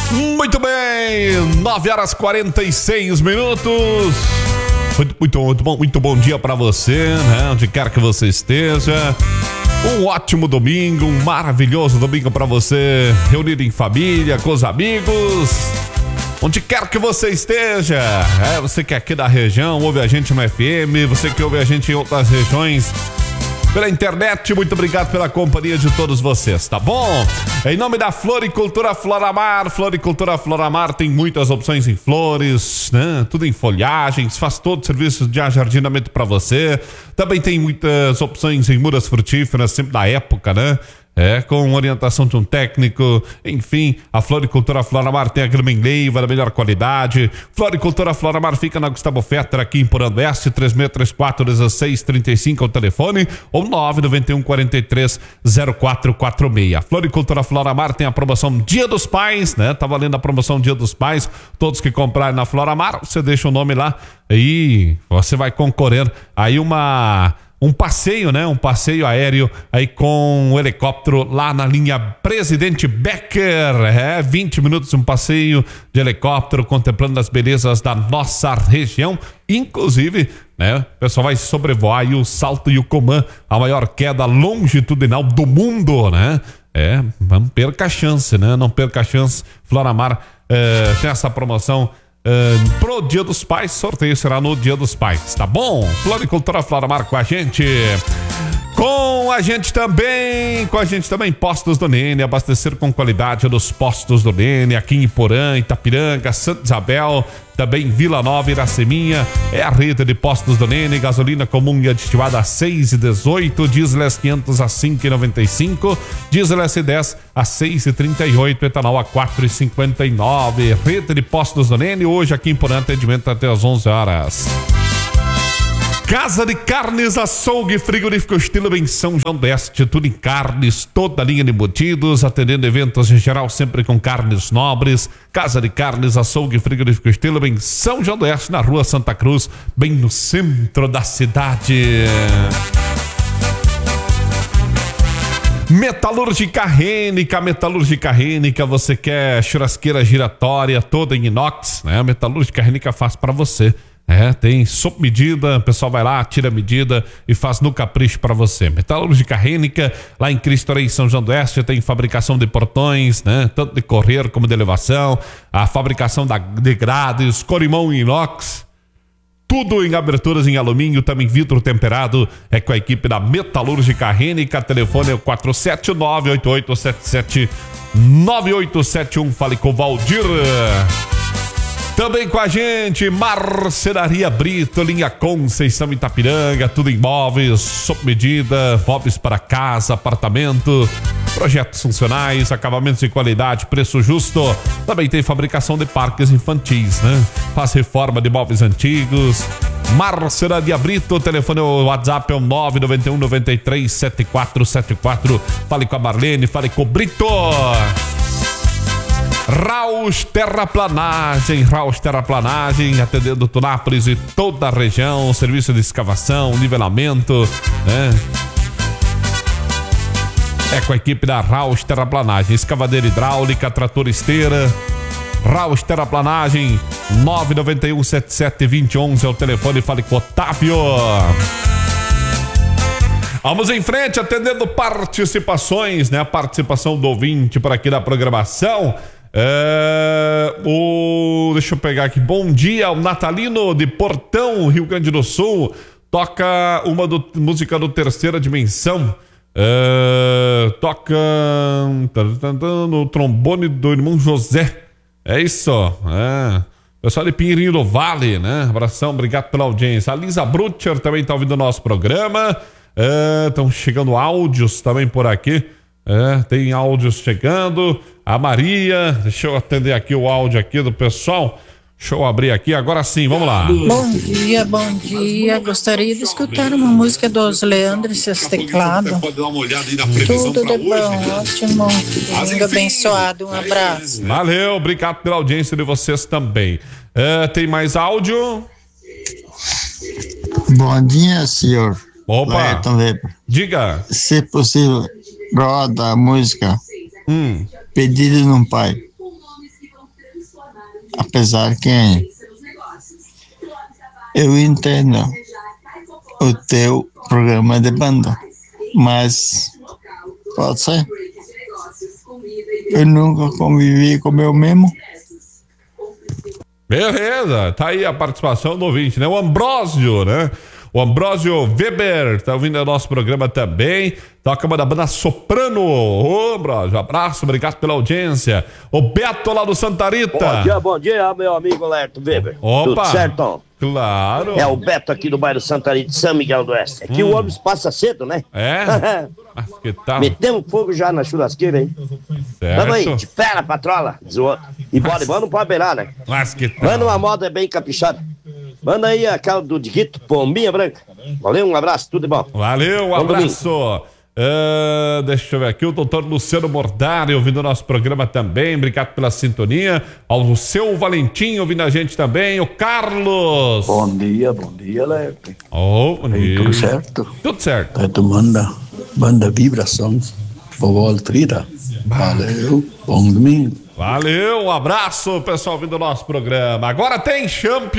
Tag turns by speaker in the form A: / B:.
A: Muito bem, 9h46. Muito bom dia para você, né? Onde quer que você esteja. Um ótimo domingo, um maravilhoso domingo para você, reunido em família, com os amigos. Onde quer que você esteja, você que é aqui da região, ouve a gente no FM, você que ouve a gente em outras regiões, pela internet, muito obrigado pela companhia de todos vocês, tá bom? Em nome da Floricultura Floramar, Floricultura Floramar tem muitas opções em flores, né? Tudo em folhagens, faz todo o serviço de ajardinamento para você. Também tem muitas opções em mudas frutíferas, sempre da época, né? Com orientação de um técnico, enfim, a Floricultura Floramar tem a grama em leiva da melhor qualidade. Floricultura Floramar fica na Gustavo Fetter, aqui em Porã do Oeste, 3634-1635 é o telefone, ou 991-430446. Floricultura Floramar tem a promoção Dia dos Pais, né? Tá valendo a promoção Dia dos Pais. Todos que comprarem na Floramar, você deixa o nome lá e você vai concorrer aí um passeio, né? Um passeio aéreo aí com o helicóptero lá na linha Presidente Becker. 20 minutos, um passeio de helicóptero contemplando as belezas da nossa região. Inclusive, né? O pessoal vai sobrevoar aí o Salto Yucumã, a maior queda longitudinal do mundo, né? Não perca a chance, né? Não perca a chance. Floramar tem essa promoção pro Dia dos Pais, sorteio será no Dia dos Pais, tá bom? Floricultura Floramar com a gente. Com a gente também, Postos do Nene, abastecer com qualidade nos Postos do Nene, aqui em Porã, Itapiranga, Santa Isabel, também Vila Nova, Iraceminha, é a rede de Postos do Nene, gasolina comum e aditivada a 6,18, diesel S500 a 5,95, diesel S10 a 6,38, etanol a 4,59, rede de Postos do Nene, hoje aqui em Porã, atendimento até às 11 horas. Casa de Carnes, Açougue, Frigorífico Estilo em São João do Oeste, tudo em carnes, toda a linha de embutidos, atendendo eventos em geral, sempre com carnes nobres. Casa de Carnes, Açougue, Frigorífico Estilo em São João do Oeste, na Rua Santa Cruz, bem no centro da cidade. Metalúrgica Rênica, você quer churrasqueira giratória toda em inox, né? A Metalúrgica Rênica faz para você. Tem sob medida, o pessoal vai lá, tira a medida e faz no capricho para você. Metalúrgica Rênica, lá em Cristo Rei, São João do Oeste, tem fabricação de portões, né? Tanto de correr como de elevação, a fabricação de grades, corimão em inox, tudo em aberturas em alumínio, também vidro temperado, é com a equipe da Metalúrgica Rênica. Telefone é o 47988779871, fale com o Valdir. Também com a gente, Marcenaria Brito, linha Conceição Itapiranga, tudo em móveis, sob medida, móveis para casa, apartamento, projetos funcionais, acabamentos de qualidade, preço justo. Também tem fabricação de parques infantis, né? Faz reforma de móveis antigos. Marcenaria Brito, telefone, o WhatsApp é o 991-93-7474. Fale com a Marlene, fale com o Brito. Raus Terraplanagem, atendendo Tunápolis e toda a região, serviço de escavação, nivelamento, né? É com a equipe da Raus Terraplanagem, escavadeira hidráulica, trator esteira. Raus Terraplanagem, 991-77-2011 é o telefone, fale com o Otávio. Vamos em frente, atendendo participações, né? A participação do ouvinte por aqui da programação. Deixa eu pegar aqui. Bom dia, o Natalino de Portão, Rio Grande do Sul. Toca uma música do Terceira Dimensão. Toca no trombone do irmão José. É isso. Pessoal de Pinheirinho do Vale, né? Abração, obrigado pela audiência. A Lisa Brutcher também está ouvindo o nosso programa. Estão chegando áudios também por aqui. Tem áudios chegando. A Maria, deixa eu atender aqui o áudio aqui do pessoal. Deixa eu abrir aqui, agora sim, vamos lá.
B: Bom dia. Gostaria de escutar uma música dos Leandro e seus teclados. Tudo de bom, ótimo. Domingo abençoado, um abraço.
A: Valeu, obrigado pela audiência de vocês também. Tem mais áudio?
C: Bom dia, senhor.
A: Opa, diga.
C: Se possível, roda a música Pedido num Pai. apesar que eu entendo o teu programa de banda, mas pode ser. Eu nunca convivi com o meu mesmo.
A: Beleza, tá aí a participação do ouvinte, né? O Ambrósio, né? O Ambrósio Weber tá ouvindo o nosso programa também. Toca uma da banda Soprano. Ô, Ambrósio, abraço, obrigado pela audiência. O Beto lá do Santa Rita.
D: Bom dia, meu amigo Lerto Weber.
A: Opa.
D: Tudo certo?
A: Claro.
D: É o Beto aqui do bairro Santa Rita, São Miguel do Oeste. Aqui o ônibus passa cedo, né?
A: É? Mas que tal?
D: Metemos fogo já na churrasqueira, hein?
A: Certo.
D: Tamo aí, de fera, patrola. E bora, não pode beirar, né?
A: Mas que tal?
D: Manda uma moda bem caprichada. Manda aí aquela do Diguito, Pombinha Branca. Valeu, um abraço, tudo de bom.
A: Valeu, um abraço. Deixa eu ver aqui, o doutor Luciano Mordari ouvindo o nosso programa também, obrigado pela sintonia. Ao seu Valentim ouvindo a gente também, o Carlos.
E: Bom dia, Lerto.
A: Oh, bom dia.
E: Tudo certo?
A: Tudo certo.
E: Lerto manda vibrações, vovó Altrida. Valeu, bom domingo.
A: Valeu, um abraço, pessoal ouvindo o nosso programa. Agora tem Champions.